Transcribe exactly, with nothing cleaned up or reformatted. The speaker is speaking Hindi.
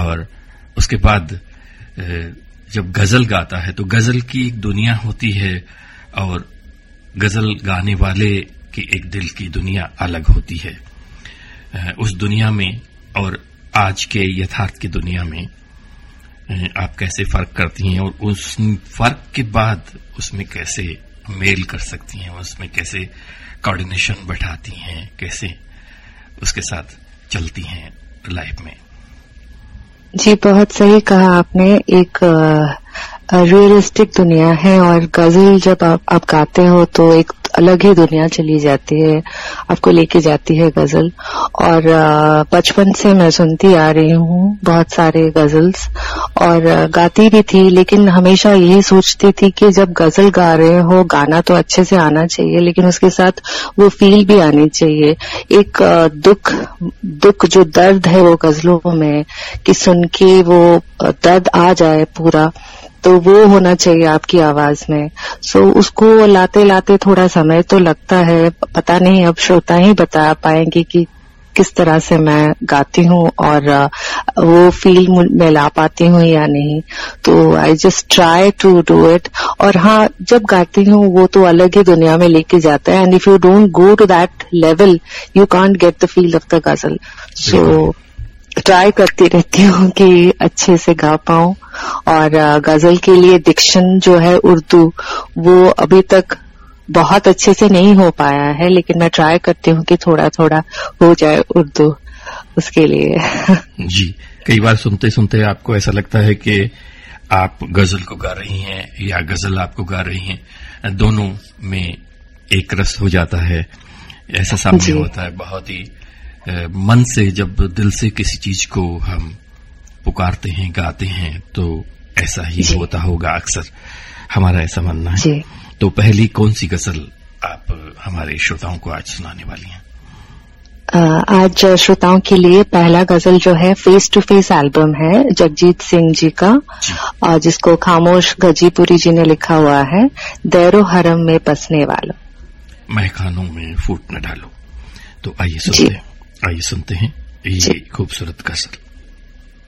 और उसके बाद जब गजल गाता है तो गजल की एक दुनिया होती है और गजल गाने वाले की एक दिल की दुनिया अलग होती है। उस दुनिया में और आज के यथार्थ की दुनिया में आप कैसे फर्क करती हैं और उस फर्क के बाद उसमें कैसे मेल कर सकती हैं, उसमें कैसे कोऑर्डिनेशन बैठाती हैं, कैसे उसके साथ चलती हैं लाइफ में? जी, बहुत सही कहा आपने। एक रियलिस्टिक दुनिया है और गजल जब आप, आप गाते हो तो एक अलग ही दुनिया चली जाती है, आपको लेके जाती है गजल। और बचपन से मैं सुनती आ रही हूँ बहुत सारे गजल्स और गाती भी थी, लेकिन हमेशा यही सोचती थी कि जब गजल गा रहे हो गाना तो अच्छे से आना चाहिए, लेकिन उसके साथ वो फील भी आनी चाहिए। एक दुख दुख जो दर्द है वो गजलों में कि सुन के वो दर्द आ जाए पूरा, तो वो होना चाहिए आपकी आवाज में। सो so, उसको लाते लाते थोड़ा समय तो लगता है। पता नहीं अब श्रोता ही बता पाएंगे कि किस तरह से मैं गाती हूँ और वो फील में ला पाती हूँ या नहीं। तो I just try to do it. और हाँ, जब गाती हूँ वो तो अलग ही दुनिया में लेके जाता है, and if you don't go to that level you can't get the feel of the गजल। सो ट्राई करती रहती हूँ कि अच्छे से गा पाऊं। और गजल के लिए डिक्शन जो है उर्दू, वो अभी तक बहुत अच्छे से नहीं हो पाया है, लेकिन मैं ट्राई करती हूँ कि थोड़ा थोड़ा हो जाए उर्दू उसके लिए। जी, कई बार सुनते सुनते आपको ऐसा लगता है कि आप गजल को गा रही हैं या गजल आपको गा रही हैं, दोनों में एक रस हो जाता है, ऐसा सामने होता है। बहुत ही मन से, जब दिल से किसी चीज को हम पुकारते हैं, गाते हैं, तो ऐसा ही होता होगा अक्सर, हमारा ऐसा मानना है। तो पहली कौन सी गजल आप हमारे श्रोताओं को आज सुनाने वाली हैं? आज श्रोताओं के लिए पहला गजल जो है फेस टू फेस एल्बम है जगजीत सिंह जी का, और जिसको खामोश गजीपुरी जी ने लिखा हुआ है। दैरो हरम में बसने वालों, महखानों में फूट न डालो। तो आइए सुनते हैं आइए सुनते हैं ये खूबसूरत गजल।